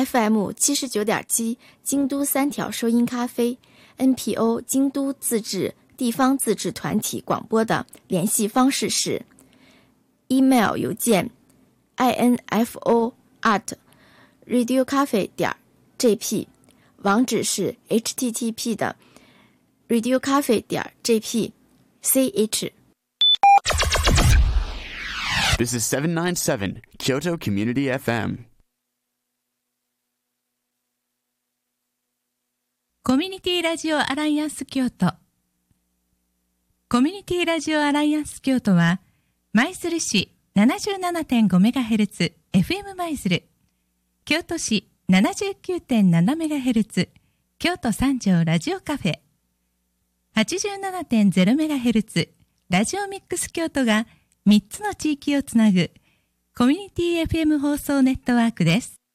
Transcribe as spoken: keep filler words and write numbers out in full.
F M 七十九点七京都三条收音咖啡 N P O 京都自治地方自治团体广播的联系方式是 email 邮件 info at radiocafe 点 jp， 网址是 http 的 radiocafe 点 jp ch。 This is seven ninety-seven Kyoto Community F M。 コミュニティラジオアライアンス京都。コミュニティラジオアライアンス京都は、舞鶴市 ななじゅうななてんごメガヘルツ エフエム 舞鶴、京都市 ななじゅうきゅうてんななメガヘルツ 京都三条ラジオカフェ、はちじゅうななてんゼロメガヘルツ ラジオミックス京都がみっつの地域をつなぐコミュニティ エフエム 放送ネットワークです。